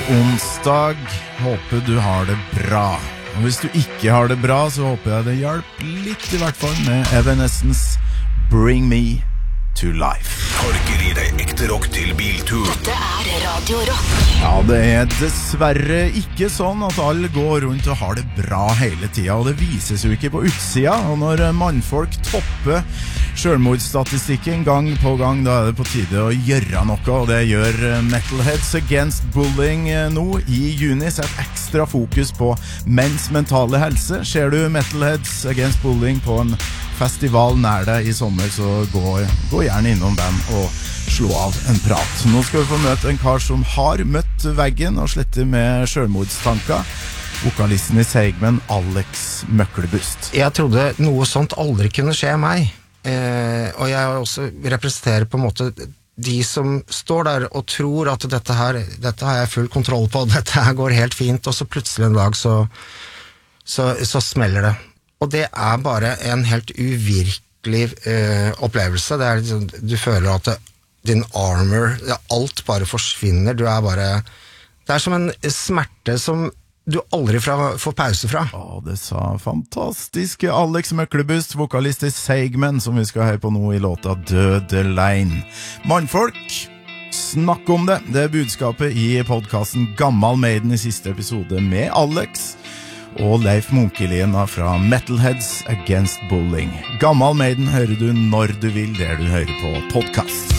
onsdag. Håper du har det bra. Og hvis du ikke har det bra, så håper jeg det hjelper litt I hvert fall med Evanescence Bring Me to Life. Torker I deg ekte rock til biltur. Dette Radio Rock. Ja, det dessverre ikke sånn at alle går rundt og har det bra hele tiden, og det vises jo ikke på utsida, og når mannfolk topper selvmordsstatistikken gang på gang, da det på tide å gjøre noe, og det gjør Metalheads Against Bullying nå I juni, sett ekstra fokus på menns mentale helse. Ser du Metalheads Against Bullying på en festival nær deg I sommer, så gå gjerne innom den og slå av en prat. Nå skal vi få møte en kar som har møtt veggen og sletter med selvmordstanker. Vokalisten I Seigmen, Alex Møklebust. Jeg trodde noe sånt aldri kunne skje meg. Og jeg også representerer på en måte de som står der og tror at dette har jeg full kontroll på, dette her går helt fint, og så plutselig en dag så smeller det. Og det bare en helt uvirkelig opplevelse. Det liksom, du føler at din armor, alt bare forsvinner. Det som en smerte som du aldri får pause fra. Ja, det sa fantastiske Alex Møklebust, vokalist I Seigmen, som vi skal høre på nå I låta Døde Lein. Mannfolk, snakk om det. Det budskapet I podcasten Gammal Maiden I siste episode med Alex og Leif Munkelien fra Metalheads Against Bullying. Gammal Maiden hører du når du vil, der du hører på podcast.